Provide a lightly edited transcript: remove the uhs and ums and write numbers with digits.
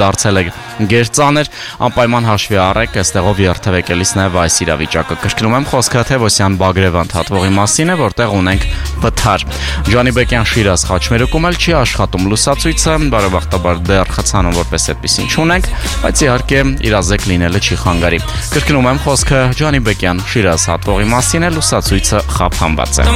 դարձել է գերծանր, անպայման հաշվի առեք, այստեղով երթևեկելիս նաև այս իրավիճակը։ Կրկնում եմ, խոսքը Թևոսյան Բագրևան թատրոնի մասին է, որտեղ ունենք վթար։ Ջանիբեկյան Շիրազ խաչմերուկում էլ չի աշխատում լուսացույցը, բարեբախտաբար դեռ խցանում որպես այդպեսին չունենք, բայց իհարկե իրազեկ լինելը չի խանգարի։ Կրկնում եմ, խոսքը Ջանիբեկյան Շիրազ թատրոնի մասին է, լուսացույցը խափանված է։